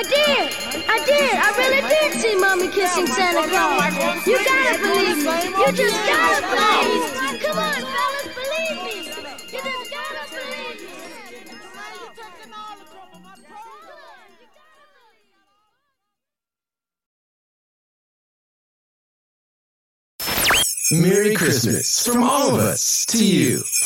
did. I really did see Mommy kissing Santa Claus. You gotta believe me. You just gotta believe me. Come on, fellas, believe me. You just gotta believe me. Merry Christmas from all of us to you.